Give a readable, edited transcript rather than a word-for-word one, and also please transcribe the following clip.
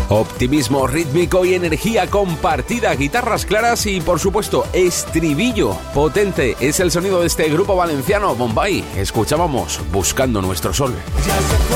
Optimismo rítmico y energía compartida, guitarras claras y, por supuesto, estribillo potente. Es el sonido de este grupo valenciano, Bombay. Escuchábamos Buscando Nuestro Sol. Ya se fue